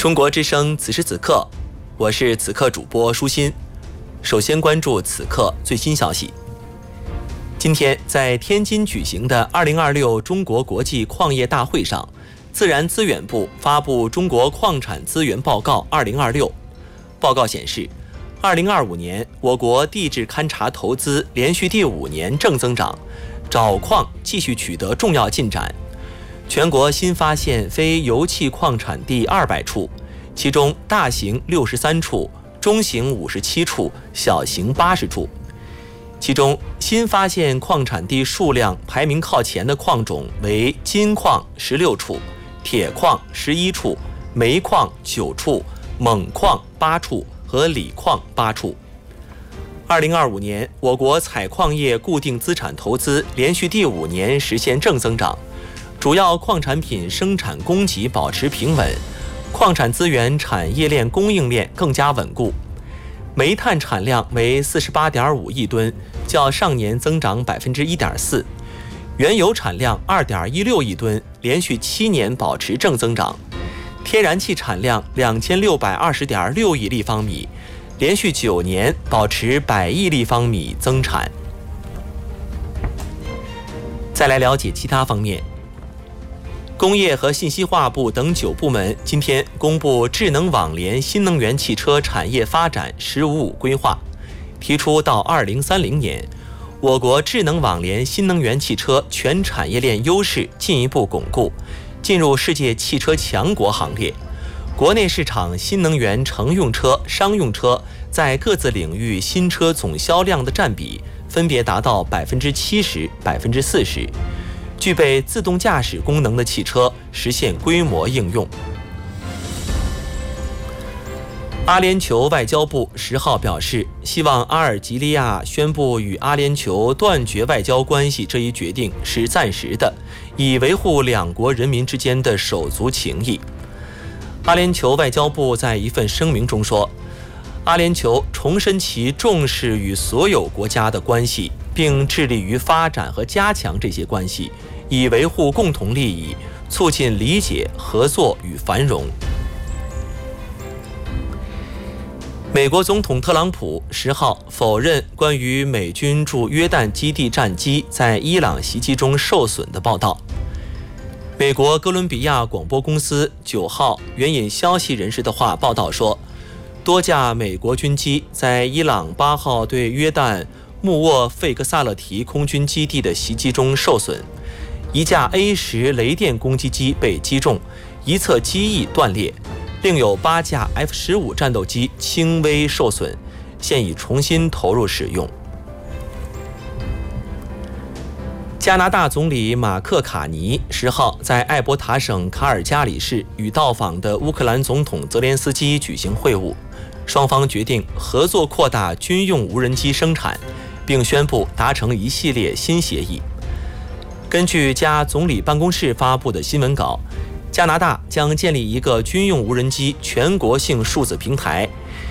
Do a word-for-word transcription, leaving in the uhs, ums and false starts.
中国之声此时此刻，我是此刻主播舒心。首先关注此刻最新消息。今天在天津举行的二零二六中国国际矿业大会上，自然资源部发布《中国矿产资源报告二零二六》。报告显示，二零二五年我国地质勘察投资连续第五年正增长，找矿继续取得重要进展。全国新发现非油气矿产地二百处，其中大型六十三处，中型五十七处，小型八十处。其中新发现矿产地数量排名靠前的矿种为金矿十六处，铁矿十一处，煤矿九处，锰矿八处和锂矿八处。二零二五年，我国采矿业固定资产投资连续第五年实现正增长，主要矿产品生产供给保持平稳，矿产资源产业链供应链更加稳固。煤炭产量为 四十八点五亿吨，较上年增长 百分之一点四。原油产量 二点一六亿吨，连续七年保持正增长。天然气产量 两千六百二十点六亿立方米，连续九年保持百亿立方米增产。再来了解其他方面。工业和信息化部等九部门今天公布智能网联新能源汽车产业发展“十五五”规划，提出到二零三零年，我国智能网联新能源汽车全产业链优势进一步巩固，进入世界汽车强国行列。国内市场新能源乘用车、商用车在各自领域新车总销量的占比分别达到 百分之七十、百分之四十。具备自动驾驶功能的汽车实现规模应用。阿联酋外交部十号表示，希望阿尔及利亚宣布与阿联酋断绝外交关系这一决定是暂时的，以维护两国人民之间的手足情谊。阿联酋外交部在一份声明中说，阿联酋重申其重视与所有国家的关系，并致力于发展和加强这些关系，以维护共同利益，促进理解、合作与繁荣。美国总统特朗普十号否认关于美军驻约旦基地战机在伊朗袭击中受损的报道。美国哥伦比亚广播公司九号援引消息人士的话报道说，多架美国军机在伊朗八号对约旦穆沃费格萨勒提空军基地的袭击中受损，一架 A 十 雷电攻击机被击中，一侧机翼断裂，另有八架 F 十五 战斗机轻微受损，现已重新投入使用。加拿大总理马克卡尼十号在艾伯塔省卡尔加里市与到访的乌克兰总统泽连斯基举行会晤，双方决定合作扩大军用无人机生产，并宣布达成一系列新协议。根据加总理办公室发布的新闻稿，加拿大将建立一个军用无人机全国性数字平台，